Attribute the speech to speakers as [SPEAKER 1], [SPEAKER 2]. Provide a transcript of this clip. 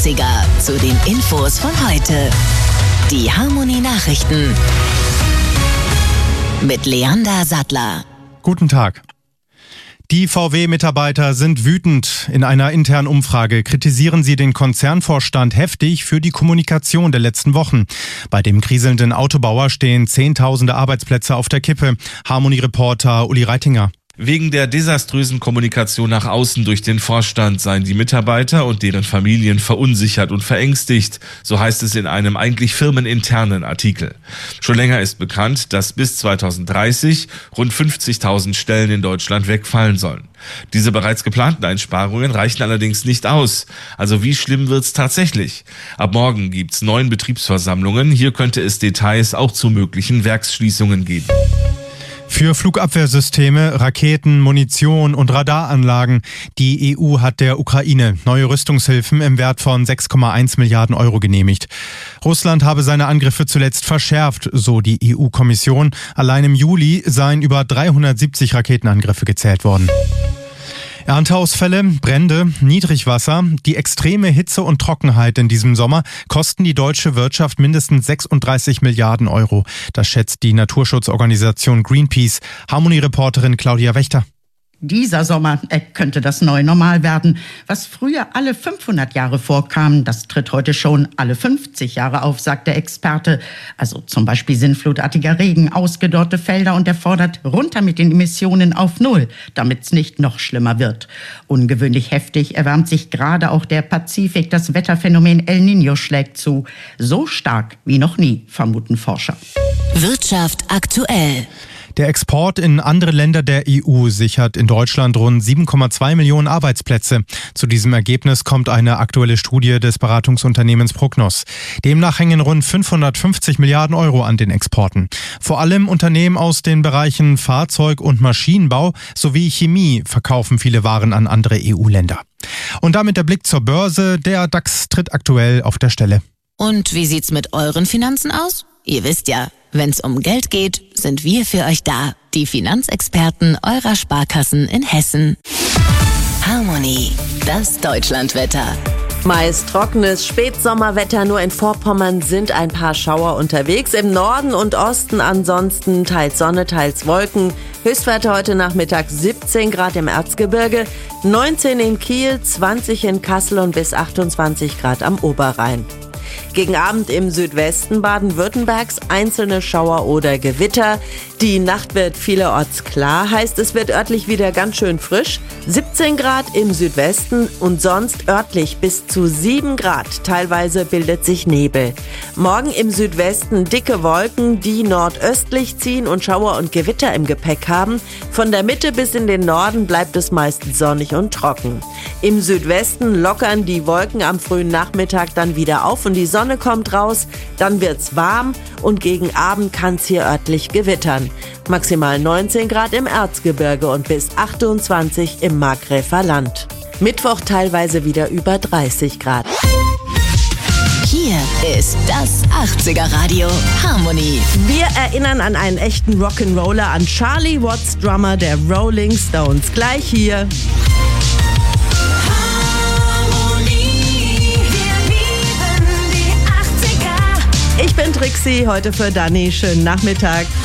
[SPEAKER 1] 80er zu den Infos von heute. Die Harmony Nachrichten mit Leander Sattler.
[SPEAKER 2] Guten Tag. Die VW-Mitarbeiter sind wütend. In einer internen Umfrage kritisieren sie den Konzernvorstand heftig für die Kommunikation der letzten Wochen. Bei dem kriselnden Autobauer stehen Zehntausende Arbeitsplätze auf der Kippe. Harmony-Reporter Uli Reitinger.
[SPEAKER 3] Wegen der desaströsen Kommunikation nach außen durch den Vorstand seien die Mitarbeiter und deren Familien verunsichert und verängstigt, so heißt es in einem eigentlich firmeninternen Artikel. Schon länger ist bekannt, dass bis 2030 rund 50.000 Stellen in Deutschland wegfallen sollen. Diese bereits geplanten Einsparungen reichen allerdings nicht aus. Also wie schlimm wird's tatsächlich? Ab morgen gibt's 9 Betriebsversammlungen. Hier könnte es Details auch zu möglichen Werksschließungen geben.
[SPEAKER 2] Für Flugabwehrsysteme, Raketen, Munition und Radaranlagen. Die EU hat der Ukraine neue Rüstungshilfen im Wert von 6,1 Milliarden Euro genehmigt. Russland habe seine Angriffe zuletzt verschärft, so die EU-Kommission. Allein im Juli seien über 370 Raketenangriffe gezählt worden. Ernteausfälle, Brände, Niedrigwasser, die extreme Hitze und Trockenheit in diesem Sommer kosten die deutsche Wirtschaft mindestens 36 Milliarden Euro. Das schätzt die Naturschutzorganisation Greenpeace. Harmony-Reporterin Claudia Wächter.
[SPEAKER 4] Dieser Sommer könnte das neue Normal werden. Was früher alle 500 Jahre vorkam, das tritt heute schon alle 50 Jahre auf, sagt der Experte. Also zum Beispiel sinnflutartiger Regen, ausgedörrte Felder, und er fordert runter mit den Emissionen auf Null, damit es nicht noch schlimmer wird. Ungewöhnlich heftig erwärmt sich gerade auch der Pazifik. Das Wetterphänomen El Niño schlägt zu. So stark wie noch nie, vermuten Forscher.
[SPEAKER 1] Wirtschaft aktuell.
[SPEAKER 2] Der Export in andere Länder der EU sichert in Deutschland rund 7,2 Millionen Arbeitsplätze. Zu diesem Ergebnis kommt eine aktuelle Studie des Beratungsunternehmens Prognos. Demnach hängen rund 550 Milliarden Euro an den Exporten. Vor allem Unternehmen aus den Bereichen Fahrzeug- und Maschinenbau sowie Chemie verkaufen viele Waren an andere EU-Länder. Und damit der Blick zur Börse. Der DAX tritt aktuell auf der Stelle.
[SPEAKER 1] Und wie sieht's mit euren Finanzen aus? Ihr wisst ja, wenn's um Geld geht, sind wir für euch da. Die Finanzexperten eurer Sparkassen in Hessen. Harmony, das Deutschlandwetter.
[SPEAKER 5] Meist trockenes Spätsommerwetter, nur in Vorpommern sind ein paar Schauer unterwegs. Im Norden und Osten ansonsten teils Sonne, teils Wolken. Höchstwerte heute Nachmittag 17 Grad im Erzgebirge, 19 in Kiel, 20 in Kassel und bis 28 Grad am Oberrhein. Gegen Abend im Südwesten Baden-Württembergs einzelne Schauer oder Gewitter. Die Nacht wird vielerorts klar, heißt es wird örtlich wieder ganz schön frisch. 17 Grad im Südwesten und sonst örtlich bis zu 7 Grad. Teilweise bildet sich Nebel. Morgen im Südwesten dicke Wolken, die nordöstlich ziehen und Schauer und Gewitter im Gepäck haben. Von der Mitte bis in den Norden bleibt es meist sonnig und trocken. Im Südwesten lockern die Wolken am frühen Nachmittag dann wieder auf und die Sonne kommt raus, dann wird's warm und gegen Abend kann's hier örtlich gewittern. Maximal 19 Grad im Erzgebirge und bis 28 im Markgräfer Land. Mittwoch teilweise wieder über 30 Grad.
[SPEAKER 1] Hier ist das 80er Radio Harmony.
[SPEAKER 5] Wir erinnern an einen echten Rock'n'Roller, an Charlie Watts, Drummer der Rolling Stones. Gleich hier. Ich bin Trixie, heute für Dani. Schönen Nachmittag.